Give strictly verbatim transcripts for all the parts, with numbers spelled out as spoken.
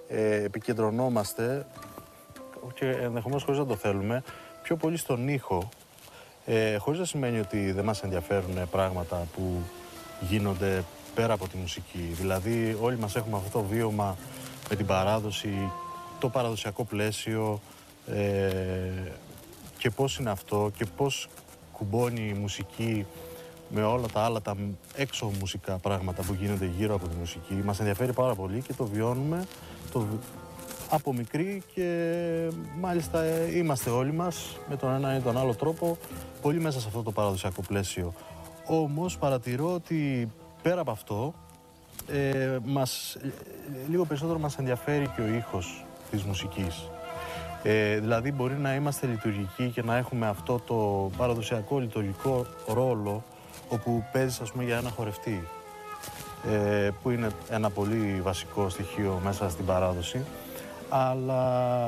ε, επικεντρωνόμαστε και ενδεχομένως χωρίς να το θέλουμε πιο πολύ στον ήχο, ε, χωρίς να σημαίνει ότι δεν μας ενδιαφέρουν πράγματα που γίνονται πέρα από τη μουσική. Δηλαδή όλοι μας έχουμε αυτό το βίωμα με την παράδοση, το παραδοσιακό πλαίσιο, ε, και πώς είναι αυτό και πώς κουμπώνει η μουσική με όλα τα άλλα τα έξω μουσικά πράγματα που γίνονται γύρω από τη μουσική. Μας ενδιαφέρει πάρα πολύ και το βιώνουμε το, από μικρή και μάλιστα ε, είμαστε όλοι μας με τον ένα ή τον άλλο τρόπο πολύ μέσα σε αυτό το παραδοσιακό πλαίσιο. Όμως παρατηρώ ότι πέρα από αυτό ε, μας, λίγο περισσότερο μας ενδιαφέρει και ο ήχος της μουσικής. Ε, δηλαδή μπορεί να είμαστε λειτουργικοί και να έχουμε αυτό το παραδοσιακό λειτουργικό ρόλο όπου παίζεις ας πούμε για ένα χορευτή, ε, που είναι ένα πολύ βασικό στοιχείο μέσα στην παράδοση, αλλά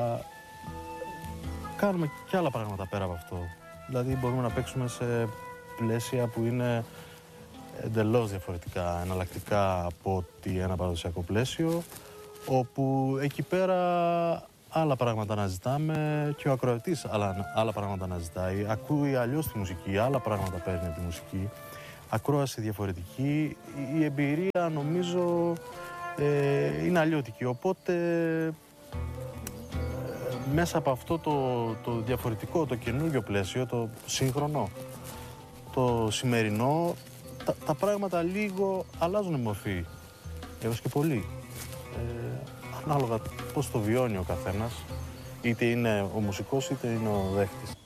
κάνουμε και άλλα πράγματα πέρα από αυτό. Δηλαδή μπορούμε να παίξουμε σε πλαίσια που είναι εντελώς διαφορετικά, εναλλακτικά από ότι ένα παραδοσιακό πλαίσιο, όπου εκεί πέρα άλλα πράγματα να ζητάμε και ο ακροατής άλλα, άλλα πράγματα να ζητάει. Ακούει αλλιώς τη μουσική, άλλα πράγματα παίρνει από τη μουσική. Ακρόαση διαφορετική. Η εμπειρία νομίζω ε, είναι αλλιώτικη. Οπότε ε, μέσα από αυτό το, το διαφορετικό, το καινούργιο πλαίσιο, το σύγχρονο, το σημερινό, τα, τα πράγματα λίγο αλλάζουν μορφή. Έως και πολύ. Ε, ανάλογα πώς το βιώνει ο καθένας, είτε είναι ο μουσικός είτε είναι ο δέχτης.